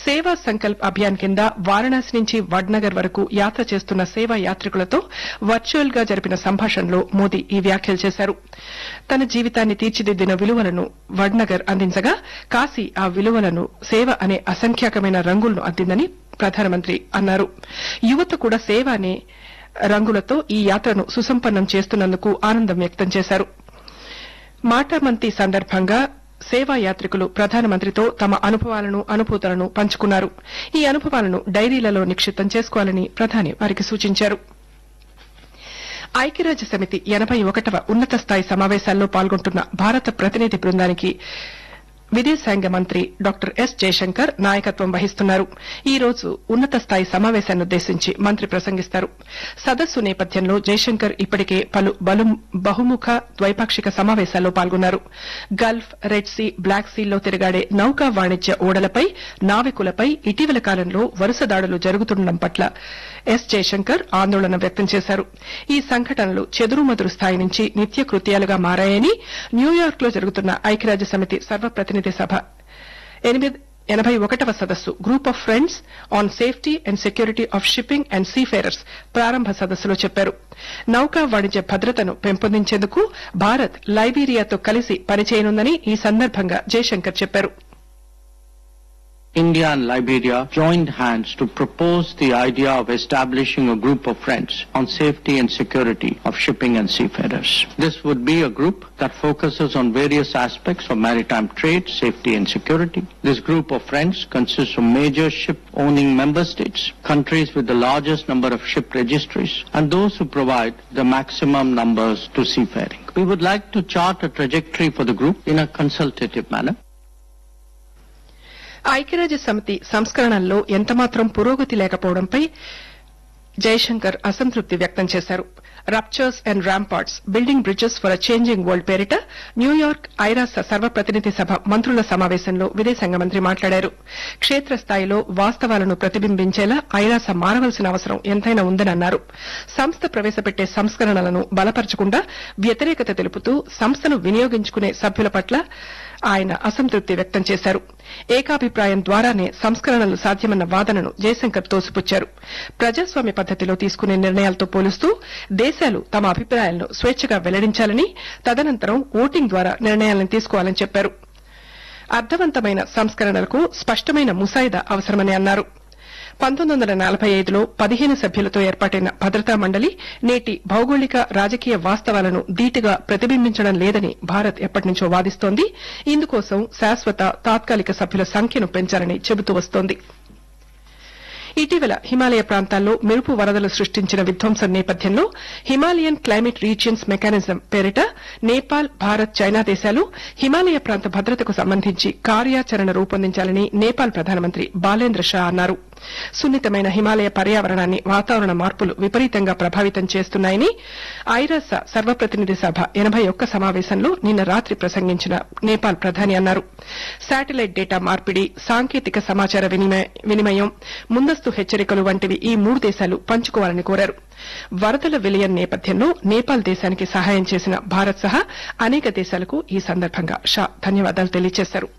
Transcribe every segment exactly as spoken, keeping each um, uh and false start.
సేవా సంకల్ప్ అభియాన్ కింద వారణాసి నుంచి వడ్నగర్ వరకు యాత్ర చేస్తున్న సేవా యాత్రికులతో వర్చువల్ గా జరిపిన సంభాషణలో మోదీ ఈ వ్యాఖ్యలు చేశారు. తన జీవితాన్ని తీర్చిదిద్దిన విలువలను వడ్నగర్ అందించగా కాశీ ఆ విలువలను సేవ అనే అసంఖ్యాకమైన రంగులను అద్దిందని ప్రధానమంత్రి అన్నారు. యువత కూడా సేవ అనే రంగులతో ఈ యాత్రను సుసంపన్నం చేస్తున్నందుకు ఆనందం వ్యక్తం చేశారు. మాటామంతి సందర్భంగా సేవా యాత్రికులు ప్రధానమంత్రితో తమ అనుభవాలను అనుభూతులను పంచుకున్నారు. ఈ అనుభవాలను డైరీలలో నిక్షిప్తం చేసుకోవాలని ప్రధాని వారికి సూచించారు. ఐక్యరాజ్య సమితి ఎనబై ఒకటవ ఉన్నత స్థాయి సమావేశాల్లో పాల్గొంటున్న భారత ప్రతినిధి బృందానికి విదేశాంగ మంత్రి డాక్టర్ ఎస్ జయశంకర్ నాయకత్వం వహిస్తున్నారు. ఈ రోజు ఉన్నత స్థాయి సమావేశాన్నుద్దేశించి మంత్రి ప్రసంగిస్తారు. సదస్సు నేపథ్యంలో జయశంకర్ ఇప్పటికే పలు బహుముఖ ద్వైపాక్షిక సమావేశాల్లో పాల్గొన్నారు. గల్ఫ్, రెడ్ సీ, బ్లాక్ సీల్లో తిరగాడే నౌకా వాణిజ్య ఓడలపై నావికులపై ఇటీవల కాలంలో వరుస దాడులు జరుగుతుండడం పట్ల ఎస్ జయశంకర్ ఆందోళన వ్యక్తం చేశారు. ఈ సంఘటనలు చెదురుమదురు స్థాయి నుంచి నిత్యకృత్యాలుగా మారాయని న్యూయార్క్ లో జరుగుతున్న ఐక్యరాజ్య సమితి సర్వప్రతినిధి సభ ఎనబై ఒకటవ సదస్సు group of friends on safety and security of shipping and seafarers ప్రారంభ సదస్సులో చెప్పారు. నౌకా వాణిజ్య భద్రతను పెంపొందించేందుకు భారత్ లైబీరియాతో కలిసి పనిచేయనుందని ఈ సందర్భంగా జయశంకర్ చెప్పారు. India and Liberia joined hands to propose the idea of establishing a group of friends on safety and security of shipping and seafarers. This would be a group that focuses on various aspects of maritime trade, safety and security. This group of friends consists of major ship-owning member states, countries with the largest number of ship registries, and those who provide the maximum numbers to seafaring. We would like to chart a trajectory for the group in a consultative manner. ఐక్యరాజ్య సమితి సంస్కరణల్లో ఎంతమాత్రం పురోగతి లేకపోవడంపై జయశంకర్ అసంతృప్తి వ్యక్తం చేశారు. Ruptures and ramparts building bridges for a changing world పేరిట New York ఐరాస సర్వప్రతినిధి సభ మంత్రుల సమావేశంలో విదేశాంగ మంత్రి మాట్లాడారు. క్షేత్రస్థాయిలో వాస్తవాలను ప్రతిబింబించేలా ఐరాస మారవలసిన అవసరం ఎంతైనా ఉందని అన్నారు. సంస్థ ప్రవేశపెట్టే సంస్కరణలను బలపరచకుండా వ్యతిరేకత తెలుపుతూ సంస్థను వినియోగించుకునే సభ్యుల పట్ల ఆయన అసంతృప్తి వ్యక్తం చేశారు. ఏకాభిప్రాయం ద్వారానే సంస్కరణలు సాధ్యమన్న వాదనను జయశంకర్ తోసిపుచ్చారు. ప్రజాస్వామ్య పద్దతిలో తీసుకునే నిర్ణయాలతో పోలుస్తూ దేశాలు తమ అభిప్రాయాలను స్వేచ్ఛగా వెల్లడించాలని, తదనంతరం ఓటింగ్ ద్వారా నిర్ణయాలను తీసుకోవాలని చెప్పారు. అర్థవంతమైన సంస్కరణలకు స్పష్టమైన ముసాయిదా అవసరమని అన్నారు. పంతొమ్మిది వందల నలభై ఐదులో పదిహేను సభ్యులతో ఏర్పాటైన భద్రతా మండలి నేటి భౌగోళిక రాజకీయ వాస్తవాలను ధీటుగా ప్రతిబింబించడం లేదని భారత్ ఎప్పటినుంచో వాదిస్తోంది. ఇందుకోసం శాశ్వత తాత్కాలిక సభ్యుల సంఖ్యను పెంచాలని చెబుతూ వస్తోంది. ఇటీవల హిమాలయ ప్రాంతాల్లో మెరుపు వరదలు సృష్టించిన విధ్వంసం నేపథ్యంలో హిమాలయన్ క్లైమేట్ రీజియన్స్ మెకానిజం పేరిట నేపాల్, భారత్, చైనా దేశాలు హిమాలయ ప్రాంత భద్రతకు సంబంధించి కార్యాచరణ రూపొందించాలని నేపాల్ ప్రధానమంత్రి బాలేంద్ర షా అన్నారు. సున్నితమైన హిమాలయ పర్యావరణాన్ని వాతావరణ మార్పులు విపరీతంగా ప్రభావితం చేస్తున్నాయని ఐరాస సర్వప్రతినిధి సభ ఎనబై ఒక్క సమావేశంలో నిన్న రాత్రి ప్రసంగించిన నేపాల్ ప్రధాని అన్నారు. శాటిలైట్ డేటా మార్పిడి, సాంకేతిక సమాచార వినిమయం, ముందస్తు హెచ్చరికలు వంటివి ఈ మూడు దేశాలు పంచుకోవాలని కోరారు. వరదల విలయం నేపథ్యంలో నేపాల్ దేశానికి సహాయం చేసిన భారత్ సహా అనేక దేశాలకు ఈ సందర్భంగా షా ధన్యవాదాలు తెలియజేశారు.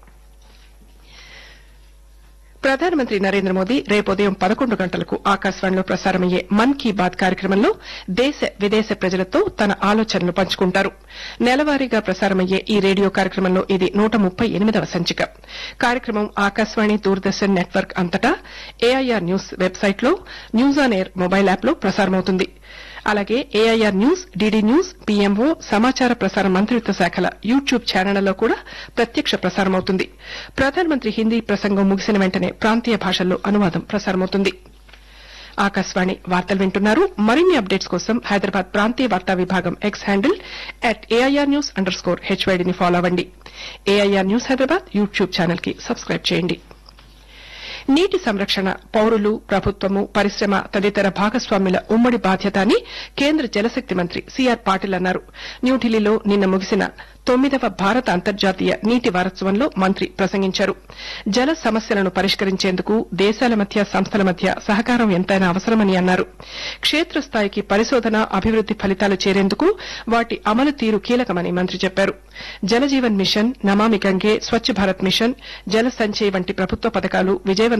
ప్రధానమంత్రి నరేంద్ర మోదీ రేపు ఉదయం పదకొండు గంటలకు ఆకాశవాణిలో ప్రసారమయ్యే మన్ కీ బాత్ కార్యక్రమంలో దేశ విదేశ ప్రజలతో తన ఆలోచనలు పంచుకుంటారు. నెలవారీగా ప్రసారమయ్యే ఈ రేడియో కార్యక్రమంలో ఇది నూట ముప్పై ఎనిమిదవ సంచిక. కార్యక్రమం ఆకాశవాణి, దూరదర్శన్ నెట్వర్క్ అంతటా ఏఐఆర్ న్యూస్ వెబ్సైట్లో, న్యూస్ ఆన్ ఎయిర్ మొబైల్ యాప్లో ప్రసారమవుతుంది. అలాగే AIR news, DD news, PMO, సమాచార ప్రసార మంత్రిత్వ శాఖల యూట్యూబ్ ఛానళ్లలో కూడా ప్రత్యక్ష ప్రసారమవుతుంది. ప్రధానమంత్రి హిందీ ప్రసంగం ముగిసిన వెంటనే ప్రాంతీయ భాషల్లో అనువాదం ప్రసారమవుతుంది. ఆకాశవాణి వార్తలు వింటున్నారు. మరిన్ని అప్డేట్స్ కోసం హైదరాబాద్ ప్రాంతీయ వార్తా విభాగం X handle at AIR news under score హెచ్వైడీని follow అవ్వండి. AIR news Hyderabad YouTube channel కి సబ్స్క్రైబ్ చేయండి. నీటి సంరక్షణ పౌరులు, ప్రభుత్వము, పరిశ్రమ తదితర భాగస్వాముల ఉమ్మడి బాధ్యత అని కేంద్ర జలశక్తి మంత్రి సీఆర్ పాటిల్ అన్నారు. న్యూఢిల్లీలో నిన్న ముగిసిన తొమ్మిదవ భారత అంతర్జాతీయ నీటి వారోత్సవంలో మంత్రి ప్రసంగించారు. జల సమస్యలను పరిష్కరించేందుకు దేశాల మధ్య, సంస్థల మధ్య సహకారం ఎంతైనా అవసరమని అన్నారు. క్షేత్రస్థాయికి పరిశోధన, అభివృద్ది ఫలితాలు చేరేందుకు వాటి అమలు తీరు కీలకమని మంత్రి చెప్పారు. జలజీవన్ మిషన్, నమామి గంగే, స్వచ్ఛ భారత్ మిషన్, జల సంచయ్ వంటి ప్రభుత్వ పథకాలు విజయవంతంగా